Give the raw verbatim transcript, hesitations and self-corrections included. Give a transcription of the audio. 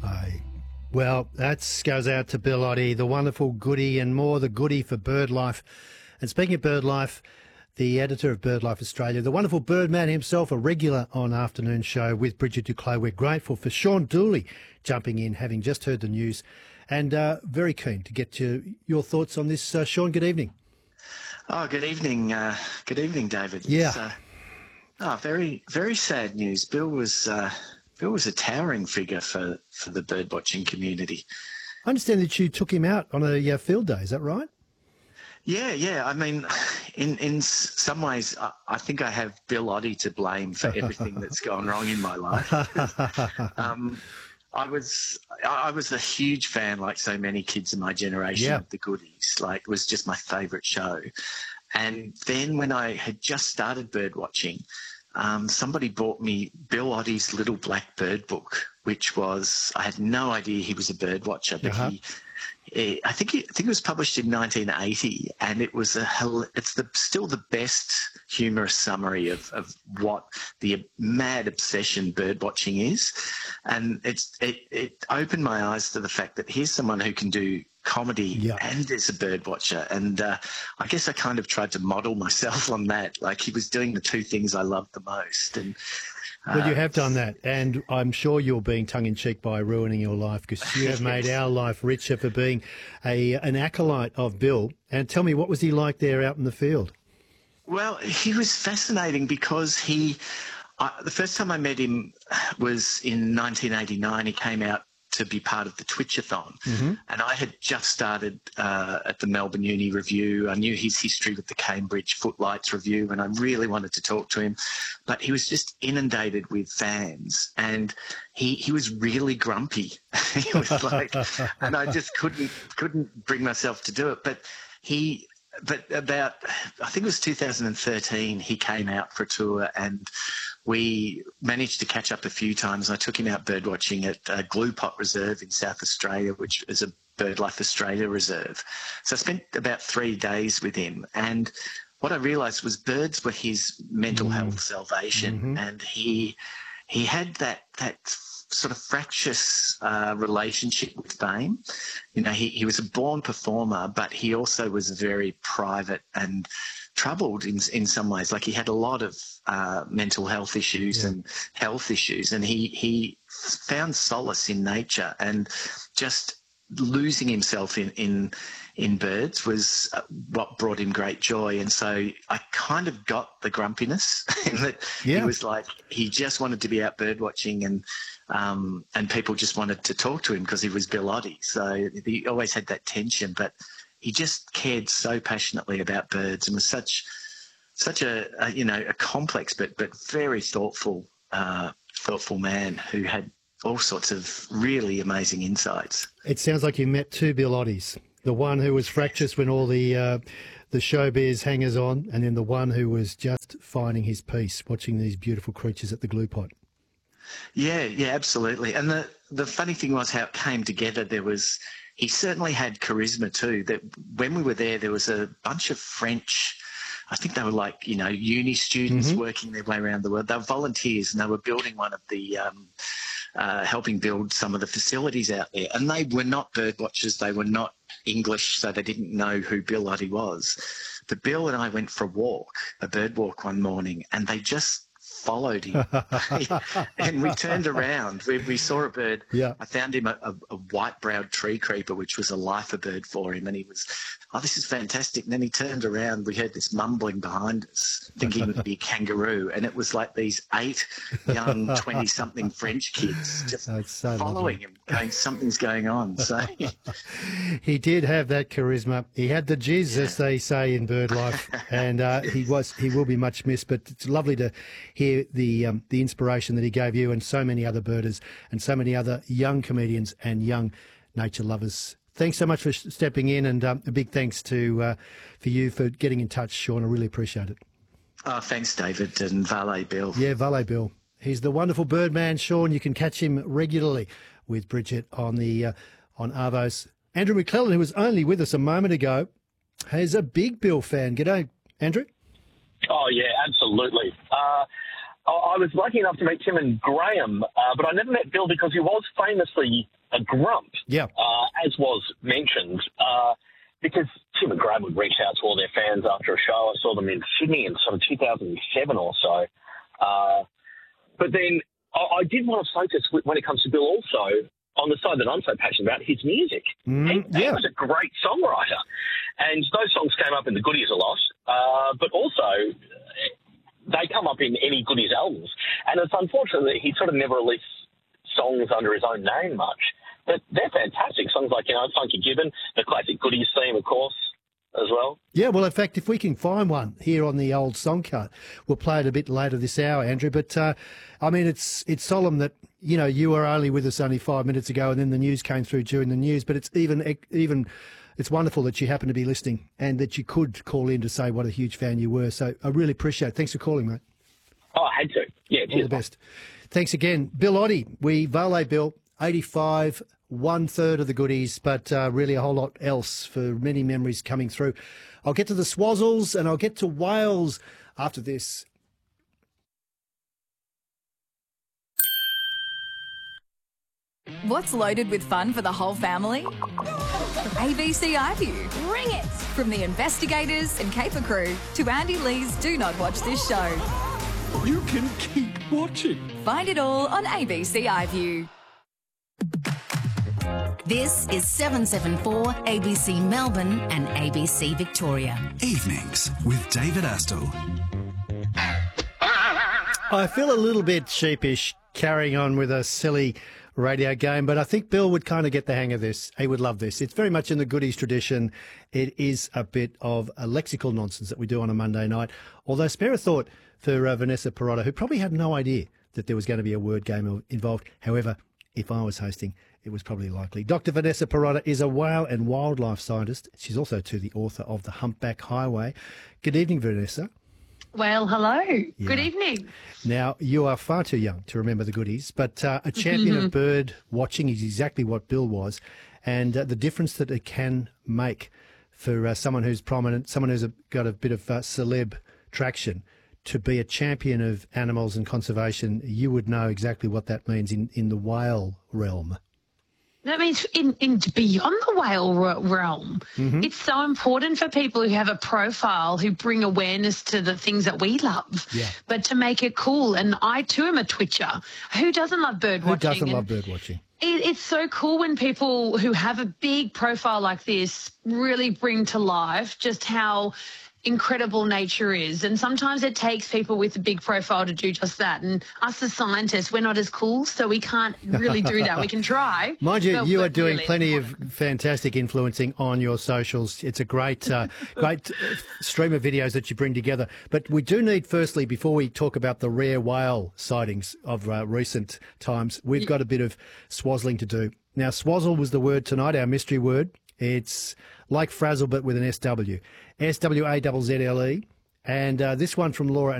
Aye. Well, that goes out to Bill Oddie, the wonderful goodie and more the goodie for BirdLife. And speaking of BirdLife, the editor of BirdLife Australia, the wonderful Birdman himself, a regular on Afternoon Show with Bridget Duclos. We're grateful for Sean Dooley jumping in, having just heard the news, and uh, very keen to get your, your thoughts on this. Uh, Sean, good evening. Oh, good evening. Uh, good evening, David. Yeah. It's, uh, oh, very, very sad news. Bill was uh, Bill was a towering figure for, for the bird watching community. I understand that you took him out on a uh, field day. Is that right? Yeah, yeah. I mean, in in some ways, I, I think I have Bill Oddie to blame for everything that's gone wrong in my life. um, I was I was a huge fan, like so many kids in my generation, Yeah. of The Goodies. Like, it was just my favourite show. And then when I had just started bird watching, um, somebody bought me Bill Oddie's Little Black Bird book, which was, I had no idea he was a bird watcher, but Uh-huh. he. Eh, I think it, I think it was published in nineteen eighty, and it was a hel- it's the still the best humorous summary of, of what the mad obsession bird watching is, and it's it, it opened my eyes to the fact that here's someone who can do comedy Yeah. and is a bird watcher, and uh, I guess I kind of tried to model myself on that. Like, he was doing the two things I loved the most, and. Well, you uh, have done that, and I'm sure you're being tongue-in-cheek by ruining your life, because you have made our life richer for being a an acolyte of Bill. And tell me, what was he like there out in the field? Well, he was fascinating because he, I, the first time I met him was in nineteen eighty-nine. He came out to be part of the Twitchathon. Mm-hmm. And I had just started uh, at the Melbourne Uni Review. I knew his history with the Cambridge Footlights Review, and I really wanted to talk to him. But he was just inundated with fans, and he he was really grumpy. He was like, and I just couldn't couldn't bring myself to do it. But he. But about, I think it was two thousand thirteen, he came out for a tour, and we managed to catch up a few times. I took him out bird watching at uh, Gluepot Reserve in South Australia, which is a BirdLife Australia reserve. So I spent about three days with him, and what I realised was birds were his mental Mm. health salvation, Mhm. and he he had that that sort of fractious uh, relationship with fame. You know, he, he was a born performer, but he also was very private and troubled in in some ways. Like, he had a lot of uh, mental health issues Yeah. and health issues, and he he found solace in nature, and just losing himself in in in birds was uh, what brought him great joy. And so I kind of got the grumpiness in that. Yeah. He was like, he just wanted to be out bird watching, and um, and people just wanted to talk to him because he was Bill Oddie. So he always had that tension, but he just cared so passionately about birds, and was such such a, a you know a complex but but very thoughtful uh, thoughtful man who had all sorts of really amazing insights. It sounds like you met two Bill Oddies. The one who was fractious when all the uh, the showbiz hangers on, and then the one who was just finding his peace, watching these beautiful creatures at the glue pot. Yeah, yeah, absolutely. And the the funny thing was how it came together. There was he certainly had charisma too. That when we were there, there was a bunch of French. I think they were like, you know, uni students Mm-hmm. working their way around the world. They were volunteers, and they were building one of the, um, uh, helping build some of the facilities out there. And they were not bird watchers. They were not English, so they didn't know who Bill Oddie was. But Bill and I went for a walk, a bird walk one morning, and they just followed him. And we turned around. We, we saw a bird. Yeah. I found him a, a, a white-browed tree creeper, which was a lifer bird for him. And he was, oh, this is fantastic. And then he turned around. We heard this mumbling behind us, thinking it would be a kangaroo. And it was like these eight young twenty-something French kids just That's so following him, going, something's going on. So, He did have that charisma. He had the jizz, as they say in bird life, and uh, he was he will be much missed. But it's lovely to hear the um, the inspiration that he gave you and so many other birders and so many other young comedians and young nature lovers. Thanks so much for stepping in, and um, a big thanks to uh, for you for getting in touch, Sean. I really appreciate it. oh, thanks, David, and Valet Bill. Yeah, Valet Bill. He's the wonderful Birdman, Sean. You can catch him regularly with Bridget on the uh, on Arvos. Andrew McClellan, who was only with us a moment ago, is a big Bill fan. G'day, Andrew. Oh, yeah, absolutely. Uh, I I was lucky enough to meet Tim and Graham, uh, but I never met Bill because he was famously a grump, Yeah. uh, as was mentioned, uh, because Tim and Graham would reach out to all their fans after a show. I saw them in Sydney in sort of two thousand seven or so. Uh, but then I, I did want to focus with, when it comes to Bill also on the side that I'm so passionate about, his music. Mm, he, yeah. he was a great songwriter. And those songs came up in the Goodies a lot, uh, but also they come up in any Goodies albums. And it's unfortunate that he sort of never released songs under his own name much. But they're fantastic. Songs like, you know, Funky Gibbon, the classic Goodies theme, of course, as well. Yeah, well, in fact, if we can find one here on the old song cut, we'll play it a bit later this hour, Andrew. But, uh, I mean, it's it's solemn that, you know, you were only with us only five minutes ago and then the news came through during the news. But it's even even it's wonderful that you happen to be listening and that you could call in to say what a huge fan you were. So I really appreciate it. Thanks for calling, mate. Oh, I had to. Yeah, All the best. Thanks again. Bill Oddie, we valet Bill, eighty-five, one third of the Goodies, but uh, really a whole lot else for many memories coming through. I'll get to the Swazzles and I'll get to Wales after this. What's loaded with fun for the whole family? A B C iView. Bring it! From the investigators and caper crew to Andy Lee's Do Not Watch This Show. You can keep watching. Find it all on A B C iView. This is seven seven four A B C Melbourne and A B C Victoria. Evenings with David Astle. I feel a little bit sheepish carrying on with a silly radio game, but I think Bill would kind of get the hang of this. He would love this. It's very much in the Goodies tradition. It is a bit of a lexical nonsense that we do on a Monday night. Although spare a thought for uh, Vanessa Perrotta, who probably had no idea that there was going to be a word game involved. However, if I was hosting, it was probably likely. Doctor Vanessa Perrotta is a whale and wildlife scientist. She's also to the author of The Humpback Highway. Good evening, Vanessa. Well, hello. Yeah. Good evening. Now, you are far too young to remember the Goodies, but uh, a champion of bird watching is exactly what Bill was, and uh, the difference that it can make for uh, someone who's prominent, someone who's a, got a bit of uh, celeb traction, to be a champion of animals and conservation. You would know exactly what that means in, in the whale realm. That means in, in beyond the whale realm. Mm-hmm. It's so important for people who have a profile, who bring awareness to the things that we love, yeah. but to make it cool. And I, too, am a twitcher. Who doesn't love bird Who watching? doesn't and love bird watching? It, it's so cool when people who have a big profile like this really bring to life just how incredible nature is. And sometimes it takes people with a big profile to do just that. And us as scientists, we're not as cool, so we can't really do that. We can try. Mind you, but, you but are doing really plenty important. of fantastic influencing on your socials. It's a great, uh, great stream of videos that you bring together. But we do need, firstly, before we talk about the rare whale sightings of uh, recent times, we've got a bit of swazzling to do. Now, swazzle was the word tonight, our mystery word. It's like frazzle, but with an S W. S W A Z Z L E. And uh, this one from Laura